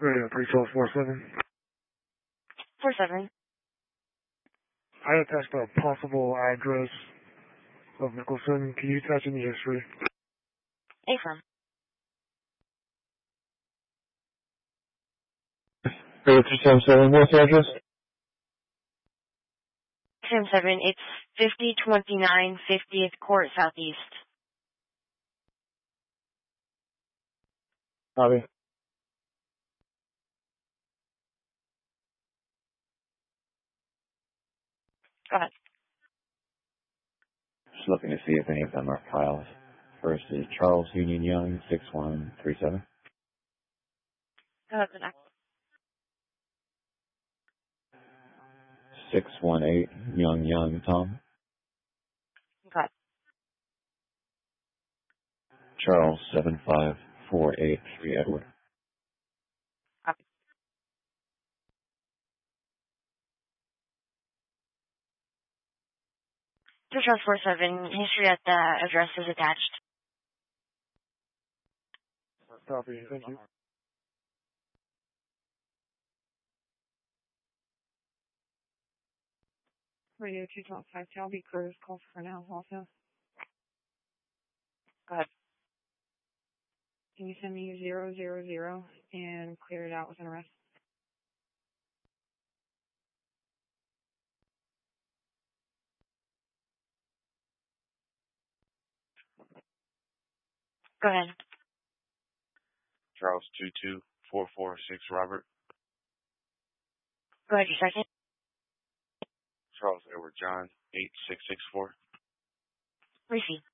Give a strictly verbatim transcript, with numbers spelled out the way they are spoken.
Radio three twelve four seven. Four seven. I attached a possible address of Nicholson. Can you attach any history? Affirm. Radio three seven seven, what's the address? Seven seven. It's fifty twenty nine fiftieth Court Southeast. Copy. Go ahead. Just looking to see if any of them are files. First is Charles Union Young, six one three seven. Go ahead, the next. six one eight Young Young Tom. Go ahead. Charles, seven five four eight three Edward. Copy. Two Charles four seven. History at the address is attached. Copy. Thank you. Radio two twelve five Talby Curtis call for now also. Go ahead. Can you send me zero zero zero and clear it out with an arrest? Go ahead. Charles two two four four six Robert. Go ahead, your second. Charles Edward John eight six six four. Receive.